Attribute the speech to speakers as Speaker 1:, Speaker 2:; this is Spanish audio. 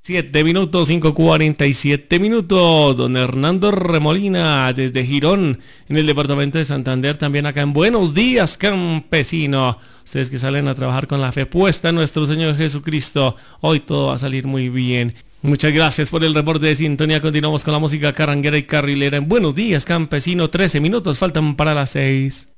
Speaker 1: 7 minutos, 5:47 minutos. Don Hernando Remolina, desde Girón, en el departamento de Santander, también acá en Buenos Días, campesino. Ustedes que salen a trabajar con la fe puesta en nuestro Señor Jesucristo, hoy todo va a salir muy bien. Muchas gracias por el reporte de sintonía. Continuamos con la música carranguera y carrilera en Buenos Días, campesino. 13 minutos faltan para las 6.